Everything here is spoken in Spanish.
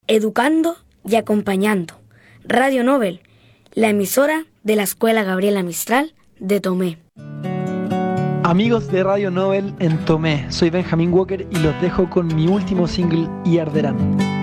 educando y acompañando. Radio Nobel, la emisora de la Escuela Gabriela Mistral de Tomé. Amigos de Radio Nobel en Tomé, soy Benjamín Walker y los dejo con mi último single, Y Arderán.